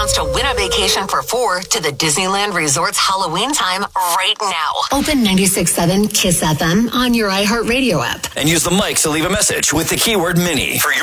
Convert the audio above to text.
chance to win a vacation for 4 to the Disneyland Resort's Halloween time right now. Open 96.7 KISS FM on your iHeartRadio app. And use the mic to leave a message with the keyword Mini. For your